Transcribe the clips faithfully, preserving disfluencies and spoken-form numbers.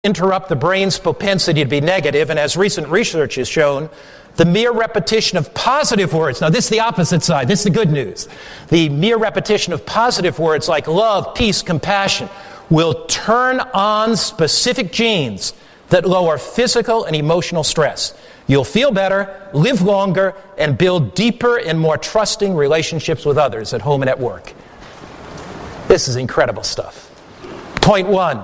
interrupt the brain's propensity to be negative, and as recent research has shown, the mere repetition of positive words, now this is the opposite side, this is the good news. The mere repetition of positive words like love, peace, compassion will turn on specific genes that lower physical and emotional stress. You'll feel better, live longer, and build deeper and more trusting relationships with others at home and at work. This is incredible stuff. Point one.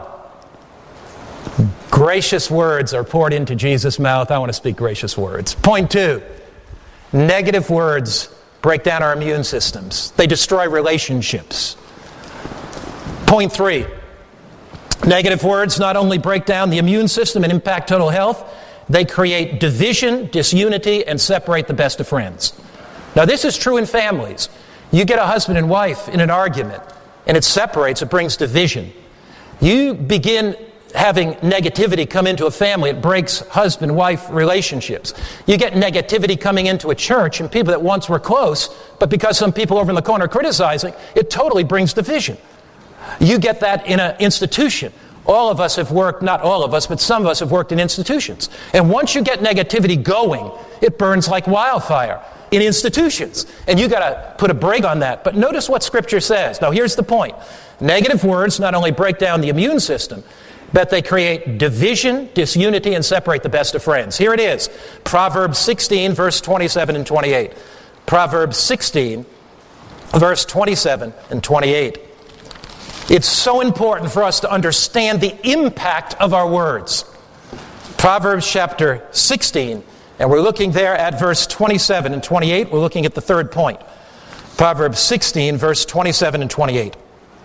Gracious words are poured into Jesus' mouth. I want to speak gracious words. Point two. Negative words break down our immune systems. They destroy relationships. Point three. Negative words not only break down the immune system and impact total health, they create division, disunity, and separate the best of friends. Now, this is true in families. You get a husband and wife in an argument, and it separates, it brings division. You begin having negativity come into a family, it breaks husband-wife relationships. You get negativity coming into a church, and people that once were close, but because some people over in the corner are criticizing, it totally brings division. You get that in an institution. All of us have worked, not all of us, but some of us have worked in institutions. And once you get negativity going, it burns like wildfire in institutions. And you got to put a brake on that. But notice what Scripture says. Now, here's the point. Negative words not only break down the immune system, but they create division, disunity, and separate the best of friends. Here it is. Proverbs sixteen, verse twenty-seven and twenty-eight. Proverbs sixteen, verse twenty-seven and twenty-eight. It's so important for us to understand the impact of our words. Proverbs chapter sixteen, and we're looking there at verse twenty-seven and twenty-eight. We're looking at the third point. Proverbs sixteen, verse twenty-seven and twenty-eight.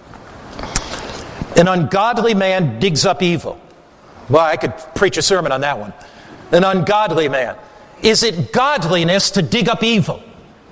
An ungodly man digs up evil. Well, I could preach a sermon on that one. An ungodly man. Is it godliness to dig up evil?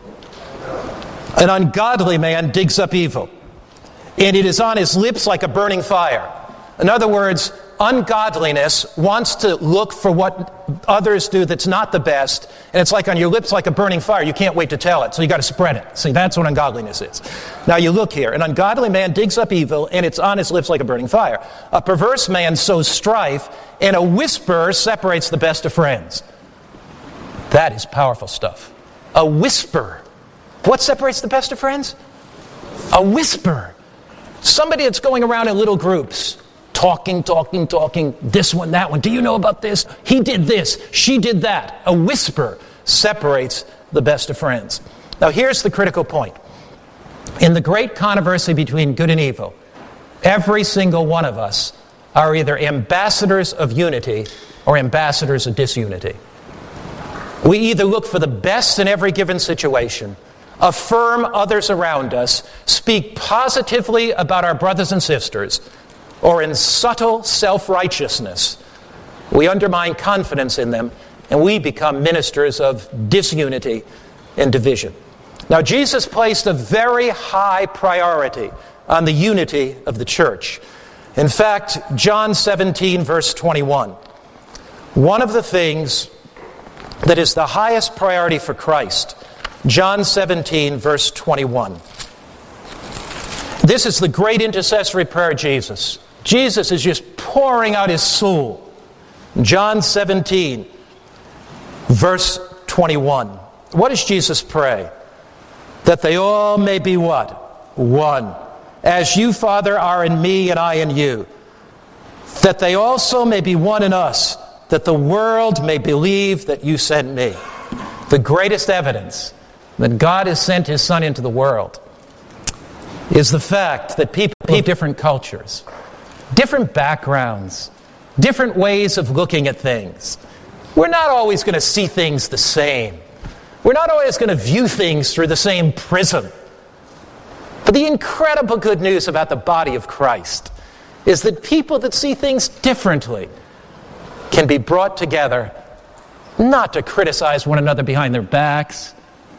An ungodly man digs up evil, and it is on his lips like a burning fire. In other words, ungodliness wants to look for what others do that's not the best, and it's like on your lips like a burning fire. You can't wait to tell it, so you got to spread it. See, that's what ungodliness is. Now you look here. An ungodly man digs up evil, and it's on his lips like a burning fire. A perverse man sows strife, and a whisper separates the best of friends. That is powerful stuff. A whisper. What separates the best of friends? A whisper. Somebody that's going around in little groups, talking, talking, talking, this one, that one. Do you know about this? He did this. She did that. A whisper separates the best of friends. Now, here's the critical point. In the great controversy between good and evil, every single one of us are either ambassadors of unity or ambassadors of disunity. We either look for the best in every given situation, affirm others around us, speak positively about our brothers and sisters, or in subtle self-righteousness, we undermine confidence in them, and we become ministers of disunity and division. Now, Jesus placed a very high priority on the unity of the church. In fact, John seventeen, verse twenty-one, one of the things that is the highest priority for Christ, John seventeen, verse twenty-one. This is the great intercessory prayer of Jesus. Jesus is just pouring out his soul. John seventeen, verse twenty-one. What does Jesus pray? That they all may be what? One. As you, Father, are in me and I in you. That they also may be one in us. That the world may believe that you sent me. The greatest evidence that God has sent his Son into the world is the fact that people of different cultures, different backgrounds, different ways of looking at things. We're not always going to see things the same. We're not always going to view things through the same prism. But the incredible good news about the body of Christ is that people that see things differently can be brought together, not to criticize one another behind their backs,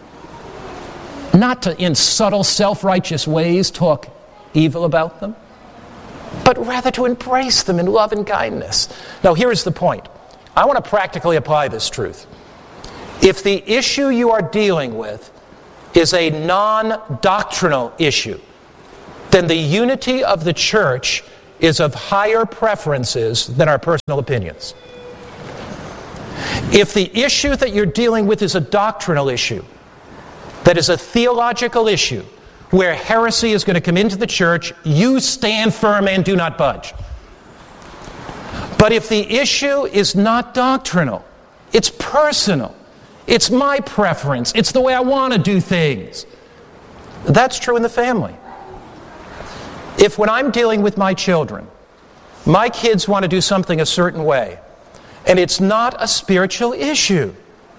not to, in subtle, self-righteous ways, talk evil about them, but rather to embrace them in love and kindness. Now, here is the point. I want to practically apply this truth. If the issue you are dealing with is a non-doctrinal issue, then the unity of the church is of higher preferences than our personal opinions. If the issue that you're dealing with is a doctrinal issue, that is a theological issue, where heresy is going to come into the church, you stand firm and do not budge. But if the issue is not doctrinal, it's personal, it's my preference, it's the way I want to do things, that's true in the family. If when I'm dealing with my children, my kids want to do something a certain way, and it's not a spiritual issue.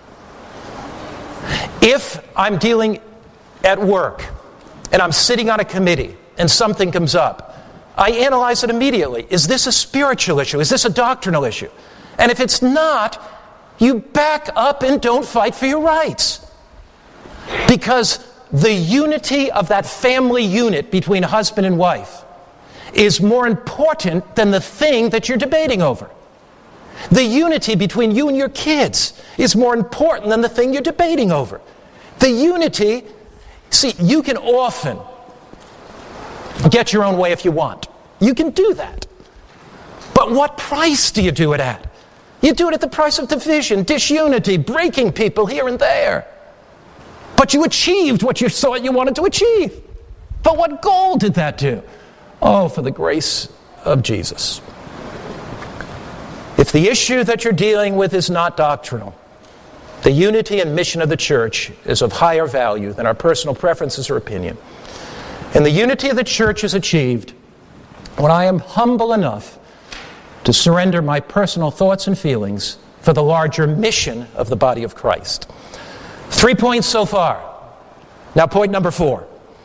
If I'm dealing at work, and I'm sitting on a committee, and something comes up, I analyze it immediately. Is this a spiritual issue? Is this a doctrinal issue? And if it's not, you back up and don't fight for your rights. Because the unity of that family unit between husband and wife is more important than the thing that you're debating over. The unity between you and your kids is more important than the thing you're debating over. The unity, see, you can often get your own way if you want. You can do that. But what price do you do it at? You do it at the price of division, disunity, breaking people here and there. But you achieved what you thought you wanted to achieve. But what goal did that do? Oh, for the grace of Jesus. If the issue that you're dealing with is not doctrinal, the unity and mission of the church is of higher value than our personal preferences or opinion. And the unity of the church is achieved when I am humble enough to surrender my personal thoughts and feelings for the larger mission of the body of Christ. Three points so far. Now point number four.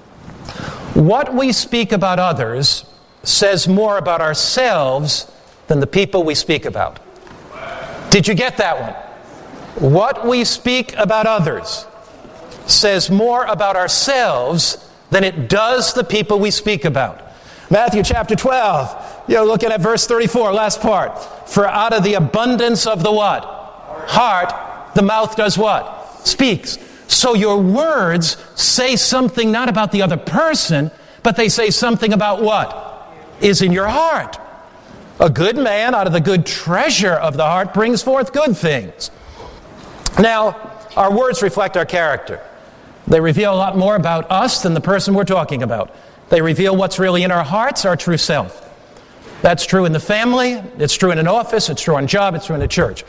What we speak about others says more about ourselves than the people we speak about. Did you get that one? What we speak about others says more about ourselves than it does the people we speak about. Matthew chapter twelve, you're looking at verse thirty-four, last part. For out of the abundance of the what? Heart, the mouth does what? Speaks. So your words say something not about the other person, but they say something about what is in your heart. A good man out of the good treasure of the heart brings forth good things. Now, our words reflect our character. They reveal a lot more about us than the person we're talking about. They reveal what's really in our hearts, our true self. That's true in the family, it's true in an office, it's true on a job, it's true in a church.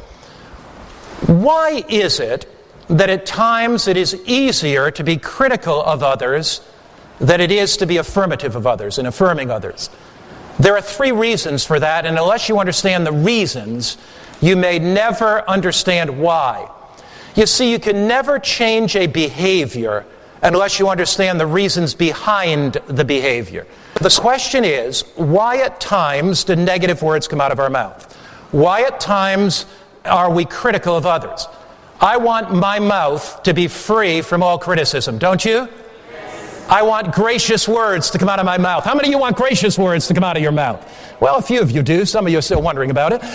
Why is it that at times it is easier to be critical of others than it is to be affirmative of others and affirming others? There are three reasons for that, and unless you understand the reasons, you may never understand why. You see, you can never change a behavior unless you understand the reasons behind the behavior. The question is, why at times do negative words come out of our mouth? Why at times are we critical of others? I want my mouth to be free from all criticism, don't you? Yes. I want gracious words to come out of my mouth. How many of you want gracious words to come out of your mouth? Well, a few of you do. Some of you are still wondering about it.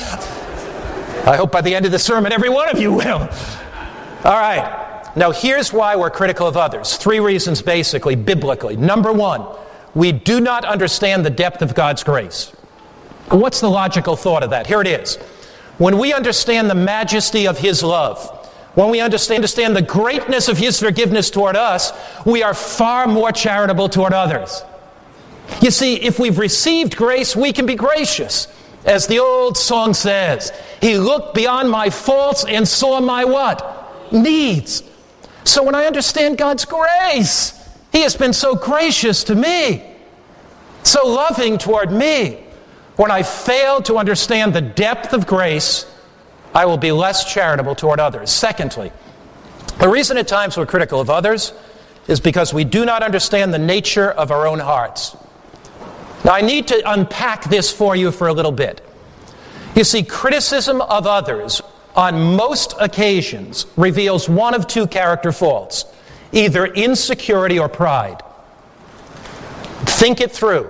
I hope by the end of the sermon, every one of you will. All right. Now, here's why we're critical of others. Three reasons, basically, biblically. Number one, we do not understand the depth of God's grace. What's the logical thought of that? Here it is. When we understand the majesty of His love, when we understand, understand the greatness of His forgiveness toward us, we are far more charitable toward others. You see, if we've received grace, we can be gracious. As the old song says, He looked beyond my faults and saw my what? Needs. So when I understand God's grace, He has been so gracious to me, so loving toward me. When I fail to understand the depth of grace, I will be less charitable toward others. Secondly, the reason at times we're critical of others is because we do not understand the nature of our own hearts. Now, I need to unpack this for you for a little bit. You see, criticism of others on most occasions reveals one of two character faults, either insecurity or pride. Think it through.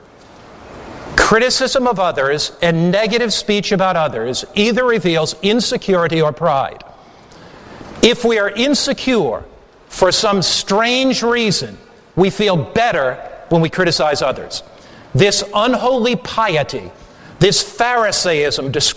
Criticism of others and negative speech about others either reveals insecurity or pride. If we are insecure for some strange reason, we feel better when we criticize others. this unholy piety, this Pharisaism described